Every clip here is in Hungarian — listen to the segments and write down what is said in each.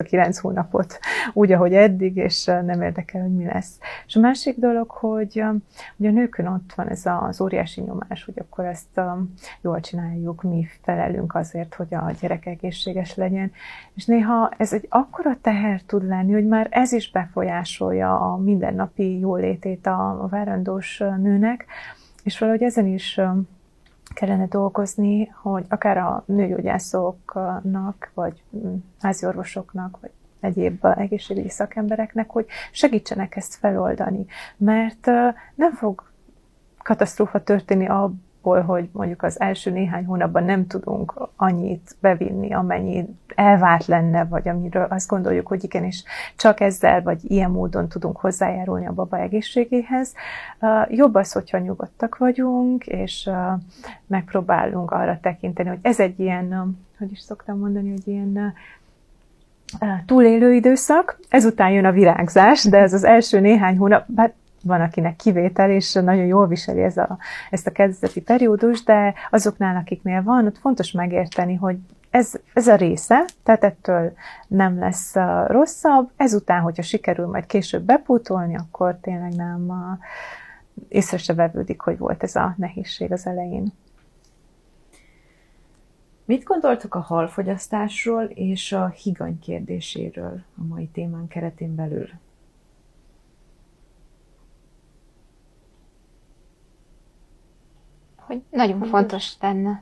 9 hónapot úgy, ahogy eddig, és nem érdekel, hogy mi lesz. És a másik dolog, hogy a nőkön ott van ez az óriási nyomás, hogy akkor ezt jól csináljuk, mi felelünk azért, hogy a gyerek egészséges legyen. És néha ez egy akkora teher tud lenni, hogy már ez is befolyásolja a mindennapi jólétét a várandós nőnek, és valahogy ezen is kellene dolgozni, hogy akár a nőgyógyászoknak, vagy háziorvosoknak, vagy egyéb egészségügyi szakembereknek, hogy segítsenek ezt feloldani. Mert nem fog katasztrófa történni abból, hogy mondjuk az első néhány hónapban nem tudunk annyit bevinni, amennyi elvárt lenne, vagy amiről azt gondoljuk, hogy igenis csak ezzel, vagy ilyen módon tudunk hozzájárulni a baba egészségéhez. Jobb az, hogyha nyugodtak vagyunk, és megpróbálunk arra tekinteni, hogy ez egy ilyen, hogy is szoktam mondani, hogy ilyen túlélő időszak, ezután jön a virágzás, de ez az első néhány hónap, bár van, akinek kivétel, és nagyon jól viseli ezt a kezdeti periódus, de azoknál, akiknél van, ott fontos megérteni, hogy ez a része, tehát ettől nem lesz rosszabb. Ezután, hogyha sikerül majd később bepótolni, akkor tényleg nem észre se vevődik, hogy volt ez a nehézség az elején. Mit gondoltok a halfogyasztásról és a higany kérdéséről a mai témán keretén belül? Hogy nagyon fontos lenne.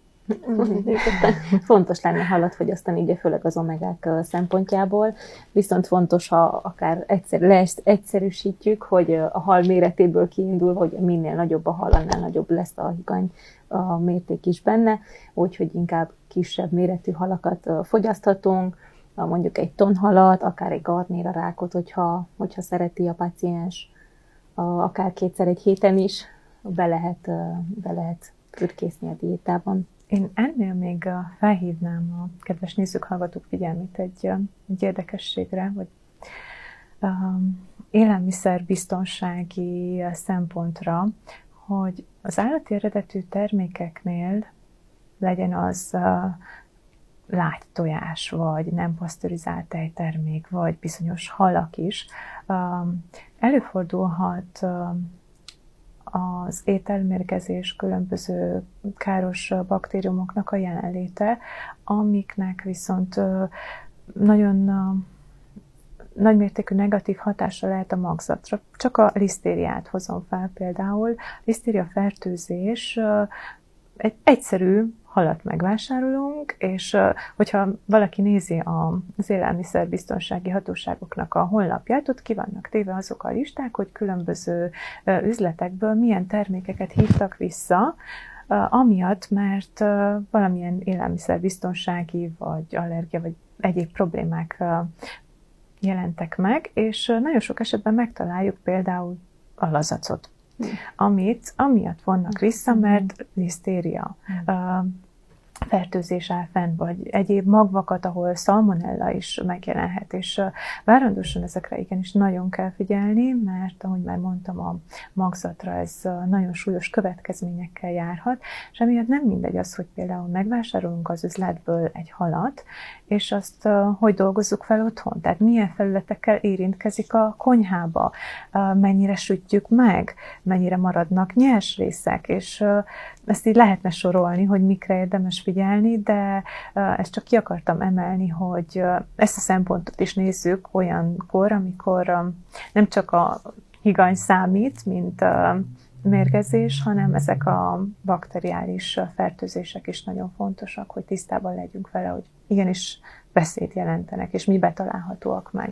Fontos lenne halat fogyasztani, ugye főleg az omegák szempontjából, viszont fontos, ha akár egyszerűsítjük, hogy a hal méretéből kiindul, hogy minél nagyobb a hal, annál nagyobb lesz a higany a mérték is benne, úgyhogy inkább kisebb méretű halakat fogyaszthatunk, mondjuk egy tonhalat, akár egy garnéra rákot, hogyha szereti a páciens, akár kétszer egy héten is be lehet fürkészni a diétában. Én ennél még felhívnám a kedves nézők, hallgatók figyelmét egy érdekességre, hogy élelmiszerbiztonsági szempontra, hogy az állati eredetű termékeknél legyen az lágy tojás, vagy nem pasztörizált tejtermék, vagy bizonyos halak is, előfordulhat az ételmérgezés, különböző káros baktériumoknak a jelenléte, amiknek viszont nagyon nagymértékű negatív hatása lehet a magzatra. Csak a lisztériát hozom fel például. Lisztéria fertőzés egy egyszerű halat megvásárolunk, és hogyha valaki nézi az élelmiszerbiztonsági hatóságoknak a honlapját, ott ki vannak téve azok a listák, hogy különböző üzletekből milyen termékeket hívtak vissza, amiatt, mert valamilyen élelmiszerbiztonsági, vagy allergia, vagy egyéb problémák jelentek meg, és nagyon sok esetben megtaláljuk például a lazacot, amit amiatt vonnak vissza, mert lisztéria fertőzés áll fenn, vagy egyéb magvakat, ahol szalmonella is megjelenhet, és várandósan ezekre igenis nagyon kell figyelni, mert ahogy már mondtam, a magzatra ez nagyon súlyos következményekkel járhat, és emiatt nem mindegy az, hogy például megvásárolunk az üzletből egy halat, és azt hogy dolgozzuk fel otthon, tehát milyen felületekkel érintkezik a konyhába, mennyire sütjük meg, mennyire maradnak nyers részek, és ezt így lehetne sorolni, hogy mikre érdemes figyelni, de ezt csak ki akartam emelni, hogy ezt a szempontot is nézzük olyankor, amikor nem csak a higany számít, mint mérgezés, hanem ezek a bakteriális fertőzések is nagyon fontosak, hogy tisztában legyünk vele, hogy igenis veszélyt jelentenek, és mibe találhatóak meg.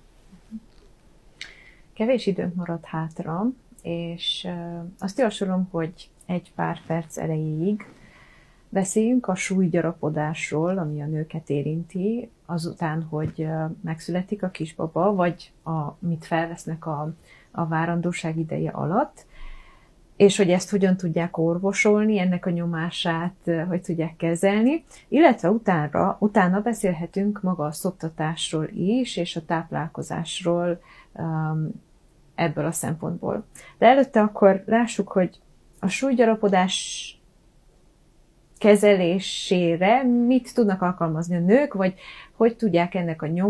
Kevés időnk maradt hátra, és azt javasolom, hogy egy pár perc erejéig beszéljünk a súlygyarapodásról, ami a nőket érinti, azután, hogy megszületik a kisbaba, vagy amit felvesznek a várandóság ideje alatt, és hogy ezt hogyan tudják orvosolni, ennek a nyomását hogy tudják kezelni, illetve utána beszélhetünk maga a szoptatásról is, és a táplálkozásról ebből a szempontból. De előtte akkor lássuk, hogy a súlygyarapodás kezelésére mit tudnak alkalmazni a nők, vagy hogy tudják ennek a